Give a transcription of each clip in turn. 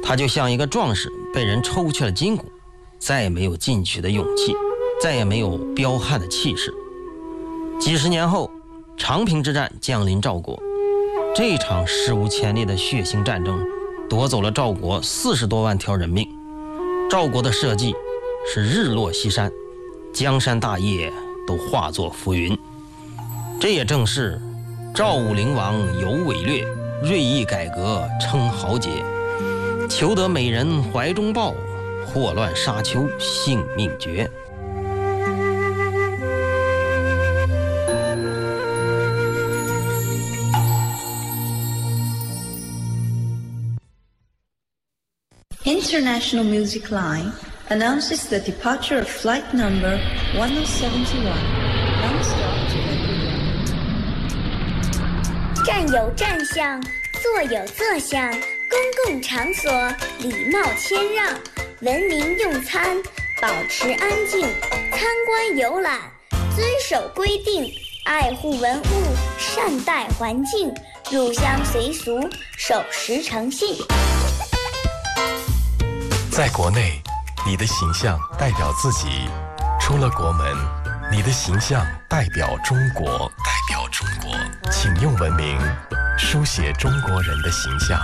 他就像一个壮士被人抽去了筋骨，再也没有进取的勇气，再也没有彪悍的气势。几十年后，长平之战降临赵国，这场史无前例的血腥战争夺走了赵国40多万条人命。赵国的社稷是日落西山，江山大业都化作浮云。这也正是赵武灵王有伟略，锐意改革称豪杰，求得美人怀中抱，祸乱沙丘性命绝。 International Music Line announces the departure of flight number 1071, non-stop to India. 站有站相，坐有坐相，公共场所礼貌谦让，文明用餐，保持安静，参观游览，遵守规定，爱护文物，善待环境，入乡随俗，守时诚信。 在国内，你的形象代表自己；出了国门，你的形象代表中国。请用文明书写中国人的形象。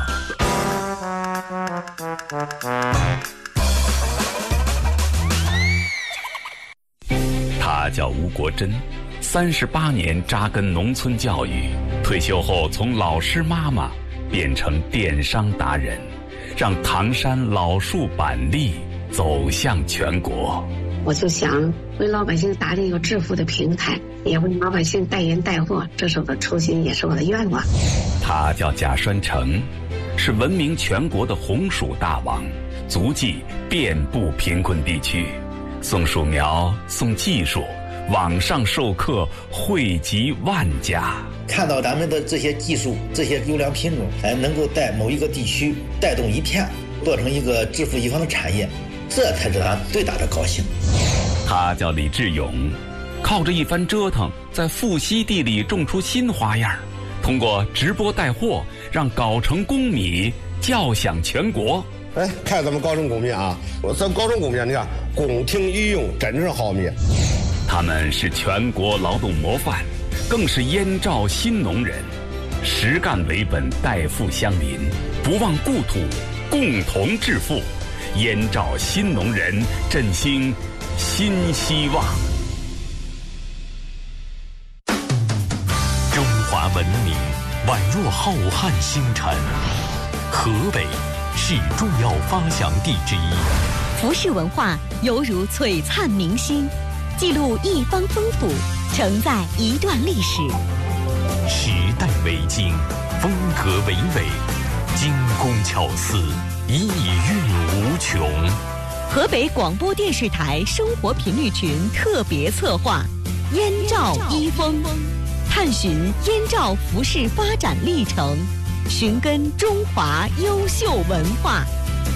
他叫吴国珍，38年扎根农村教育，退休后从老师妈妈变成电商达人，让唐山老树板栗走向全国。 我就想为老百姓打理一个致富的平台，也为老百姓带人带货，这是我的初心，也是我的愿望。 他叫贾栓成，是闻名全国的红薯大王，足迹遍布贫困地区，送薯苗，送技术，网上授课惠及万家。 看到咱们的这些技术，这些优良品种，能够在某一个地区带动一片，做成一个致富一方的产业，这才是他最大的高兴。 他叫李志勇，靠着一番折腾，在富硒地里种出新花样，通过直播带货，让藁城公米叫响全国。 看咱们藁城公米啊，咱藁城公米，你看宫廷御用，真是好米。 他们是全国劳动模范，更是燕赵新农人，实干为本，代富乡邻，不忘故土，共同致富。燕赵新农人，振兴新希望。 中华文明宛若浩瀚星辰，河北是重要发祥地之一。 服饰文化犹如璀璨明星，记录一方风土，承载一段历史。 时代为经，风格为纬，精工巧思，意蕴无穷。 河北广播电视台生活频率群特别策划《燕赵一风》，探寻燕赵服饰发展历程，寻根中华优秀文化。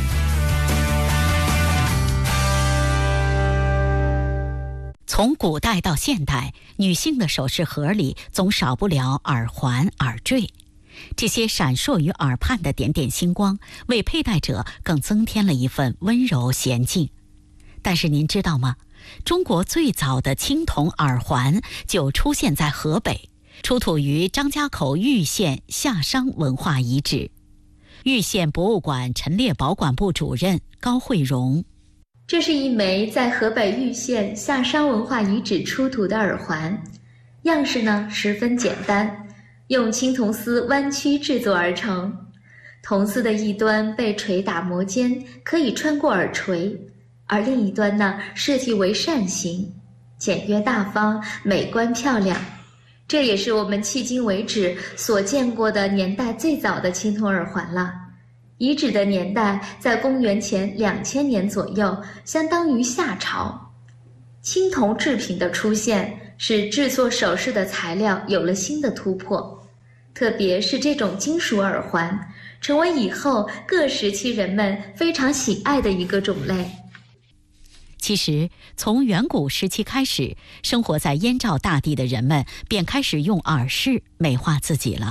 从古代到现代，女性的首饰盒里总少不了耳环、耳坠。这些闪烁于耳畔的点点星光，为佩戴者更增添了一份温柔娴静。但是您知道吗？中国最早的青铜耳环就出现在河北，出土于张家口玉县夏商文化遗址。玉县博物馆陈列保管部主任高慧荣： 这是一枚在河北玉县夏商文化遗址出土的耳环，样式呢十分简单，用青铜丝弯曲制作而成，铜丝的一端被锤打磨尖，可以穿过耳垂，而另一端呢设计为扇形，简约大方，美观漂亮。这也是我们迄今为止所见过的年代最早的青铜耳环了。遗址的年代在公元前2000年左右，相当于夏朝。青铜制品的出现，使制作首饰的材料有了新的突破，特别是这种金属耳环，成为以后各时期人们非常喜爱的一个种类。 其实，从远古时期开始，生活在燕赵大地的人们便开始用耳饰美化自己了。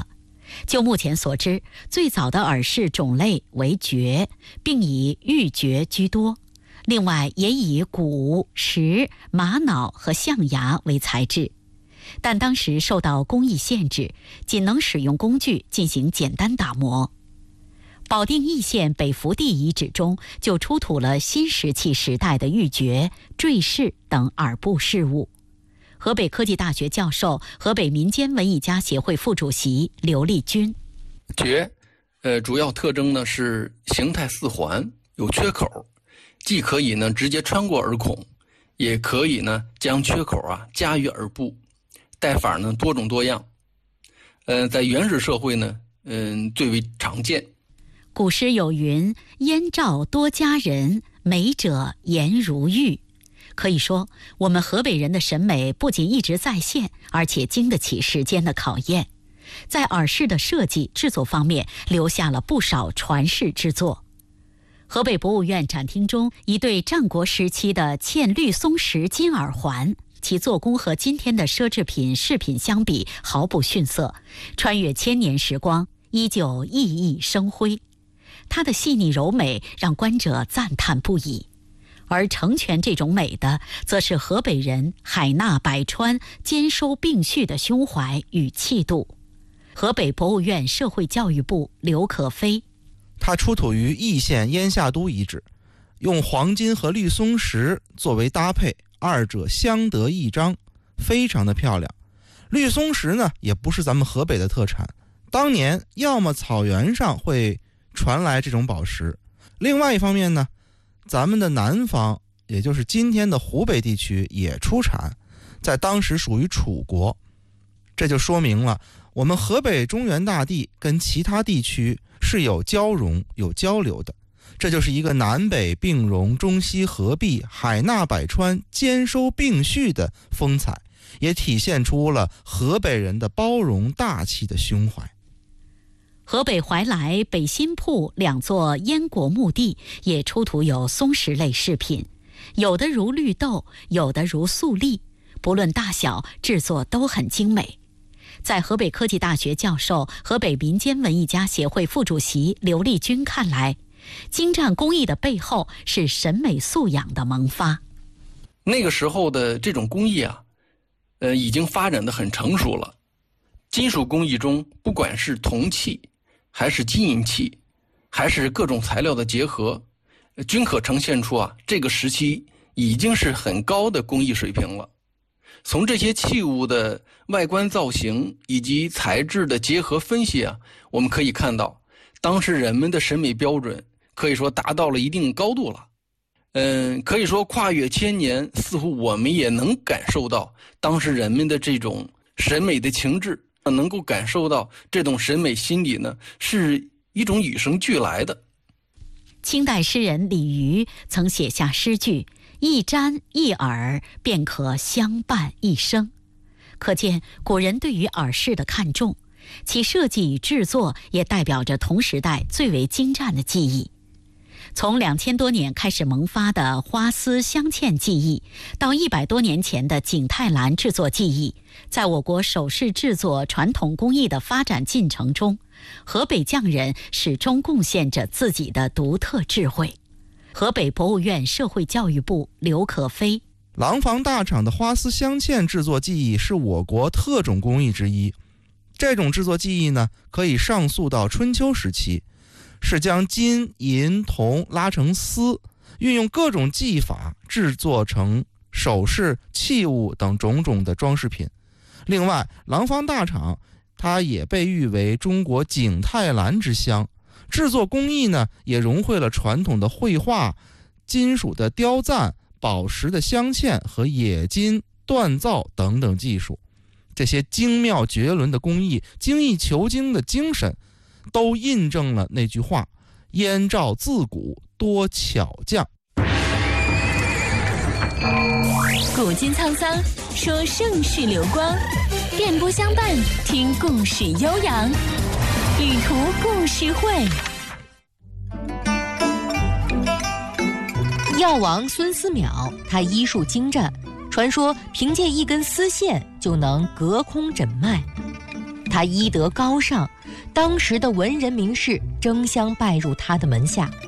就目前所知，最早的耳饰种类为珏，并以玉珏居多。另外也以骨、石、玛瑙和象牙为材质，但当时受到工艺限制，仅能使用工具进行简单打磨。保定易县北福地遗址中就出土了新石器时代的玉珏、坠饰等耳部饰物。河北科技大学教授、河北民间文艺家协会副主席刘立军： 珏，主要特征呢是形态似环，有缺口，既可以呢直接穿过耳孔，也可以呢将缺口加于耳部，戴法呢多种多样。在原始社会呢，最为常见。 古诗有云：“燕赵多佳人，美者颜如玉。”可以说，我们河北人的审美不仅一直在线，而且经得起时间的考验，在耳饰的设计制作方面留下了不少传世之作。河北博物院展厅中一对战国时期的嵌绿松石金耳环，其做工和今天的奢侈品饰品相比毫不逊色，穿越千年时光，依旧熠熠生辉。它的细腻柔美让观者赞叹不已。而成全这种美的，则是河北人海纳百川、兼收并蓄的胸怀与气度。河北博物院社会教育部刘可飞： 它出土于易县燕下都遗址，用黄金和绿松石作为搭配，二者相得益彰，非常的漂亮。绿松石呢，也不是咱们河北的特产，当年要么草原上会传来这种宝石，另外一方面呢，咱们的南方，也就是今天的湖北地区也出产，在当时属于楚国。这就说明了我们河北中原大地跟其他地区是有交融、有交流的，这就是一个南北并融、中西合璧、海纳百川、兼收并蓄的风采，也体现出了河北人的包容大气的胸怀。 河北怀来、北新铺两座燕国墓地也出土有松石类饰品，有的如绿豆，有的如素粒，不论大小，制作都很精美。在河北科技大学教授、河北民间文艺家协会副主席刘立军看来，精湛工艺的背后是审美素养的萌发。 那个时候的这种工艺已经发展得很成熟了。金属工艺中，不管是铜器还是金银器，还是各种材料的结合，均可呈现出这个时期已经是很高的工艺水平了。从这些器物的外观造型以及材质的结合分析我们可以看到，当时人们的审美标准可以说达到了一定高度了。可以说跨越千年，似乎我们也能感受到当时人们的这种审美的情致，能够感受到这种审美心理呢，是一种与生俱来的。 清代诗人李渔曾写下诗句：“一瞻一耳，便可相伴一生。”可见古人对于耳饰的看重，其设计与制作也代表着同时代最为精湛的技艺。从2000多年开始萌发的花丝镶嵌技艺，到100多年前的景泰蓝制作技艺，在我国首饰制作传统工艺的发展进程中，河北匠人始终贡献着自己的独特智慧。河北博物院社会教育部刘可飞： 廊坊大厂的花丝镶嵌制作技艺是我国特种工艺之一。这种制作技艺呢，可以上溯到春秋时期，是将金、银、铜拉成丝，运用各种技法制作成首饰、器物等种种的装饰品。另外，廊坊大厂它也被誉为中国景泰蓝之乡，制作工艺呢也融汇了传统的绘画、金属的雕钻、宝石的镶嵌和冶金、锻造等等技术。这些精妙绝伦的工艺、精益求精的精神，都印证了那句话：燕赵自古多巧匠。 古今沧桑，说盛世流光；电波相伴，听故事悠扬。旅途故事会。 药王孙思邈，他医术精湛，传说凭借一根丝线就能隔空诊脉。他医德高尚， 当时的文人名士争相拜入他的门下，